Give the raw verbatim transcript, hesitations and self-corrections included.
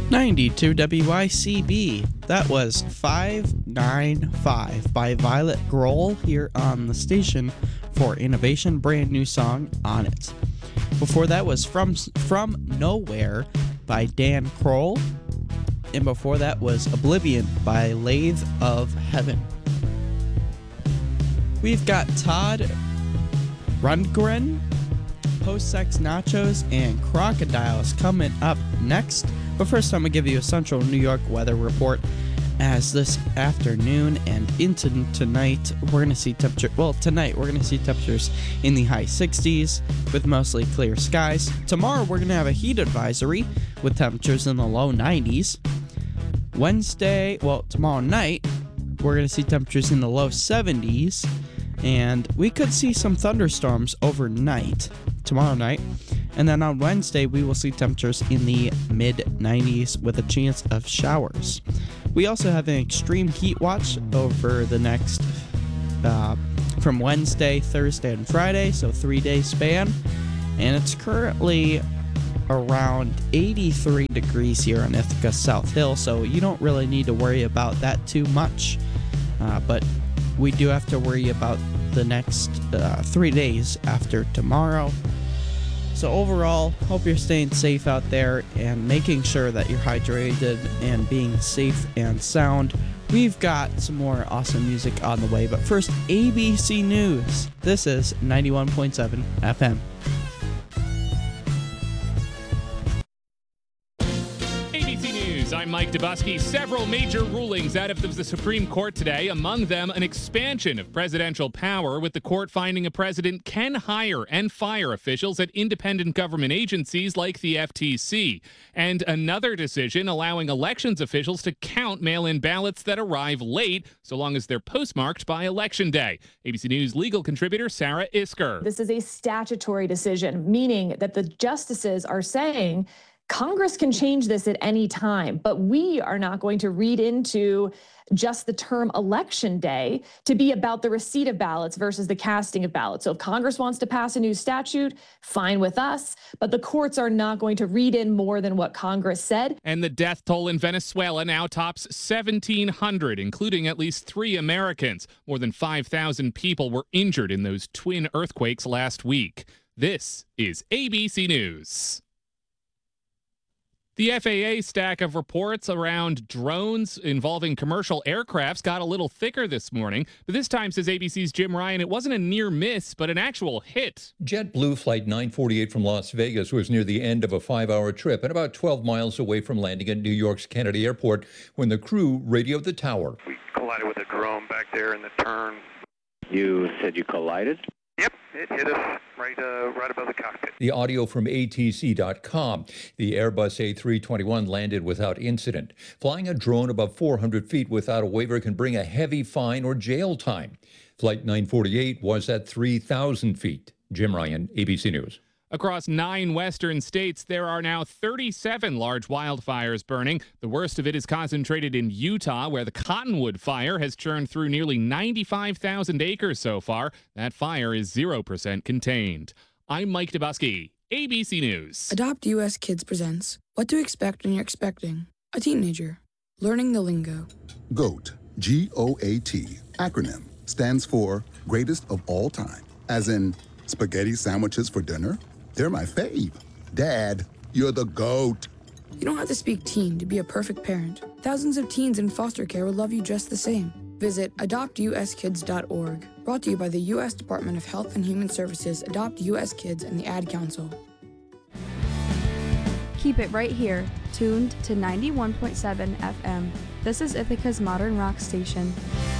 ninety-two W I C B. That was five nine five by Violet Grohl here on the station for Innovation, brand new song On It. Before that was From From Nowhere by Dan Kroll. And before that was Oblivion by Lathe of Heaven. We've got Todd Rundgren, Post-Sex Nachos, and Crocodiles coming up next. But first, I'm going to give you a central New York weather report. As this afternoon and into tonight, we're going to see temperature. Well, tonight, we're going to see temperatures in the high sixties with mostly clear skies. Tomorrow, we're going to have a heat advisory with temperatures in the low nineties. Wednesday, well, tomorrow night, we're going to see temperatures in the low seventies. And we could see some thunderstorms overnight tomorrow night. And then on Wednesday, we will see temperatures in the mid nineties with a chance of showers. We also have an extreme heat watch over the next, uh, from Wednesday, Thursday, and Friday, so three-day span. And it's currently around eighty-three degrees here on Ithaca South Hill, so you don't really need to worry about that too much. Uh, but we do have to worry about the next uh, three days after tomorrow. So overall, hope you're staying safe out there and making sure that you're hydrated and being safe and sound. We've got some more awesome music on the way, but first, A B C News. This is ninety-one point seven F M. I'm Mike Dubusky. Several major rulings out of the Supreme Court today, among them an expansion of presidential power, with the court finding a president can hire and fire officials at independent government agencies like the F T C, and another decision allowing elections officials to count mail-in ballots that arrive late, so long as they're postmarked by Election Day. A B C News legal contributor Sarah Isker. This is a statutory decision, meaning that the justices are saying Congress can change this at any time, but we are not going to read into just the term Election Day to be about the receipt of ballots versus the casting of ballots. So if Congress wants to pass a new statute, fine with us, but the courts are not going to read in more than what Congress said. And the death toll in Venezuela now tops seventeen hundred, including at least three Americans. More than five thousand people were injured in those twin earthquakes last week. This is A B C News. The F A A stack of reports around drones involving commercial aircrafts got a little thicker this morning. But this time, says A B C's Jim Ryan, it wasn't a near miss, but an actual hit. JetBlue Flight nine forty-eight from Las Vegas was near the end of a five-hour trip and about twelve miles away from landing at New York's Kennedy Airport when the crew radioed the tower. We collided with a drone back there in the turn. You said you collided? Yep, it hit us right uh, right above the cockpit. The audio from A T C dot com. The Airbus A three twenty-one landed without incident. Flying a drone above four hundred feet without a waiver can bring a heavy fine or jail time. Flight nine forty-eight was at three thousand feet. Jim Ryan, A B C News. Across nine western states, there are now thirty-seven large wildfires burning. The worst of it is concentrated in Utah, where the Cottonwood Fire has churned through nearly ninety-five thousand acres so far. That fire is zero percent contained. I'm Mike Dubusky, A B C News. Adopt U S Kids presents What to Expect When You're Expecting a Teenager. Learning the lingo. GOAT, G O A T, acronym, stands for Greatest of All Time. As in, spaghetti sandwiches for dinner? They're my fave. Dad, you're the GOAT. You don't have to speak teen to be a perfect parent. Thousands of teens in foster care will love you just the same. Visit adopt u s kids dot org. Brought to you by the U S Department of Health and Human Services, Adopt U S Kids, and the Ad Council. Keep it right here, tuned to ninety-one point seven F M. This is Ithaca's Modern Rock Station.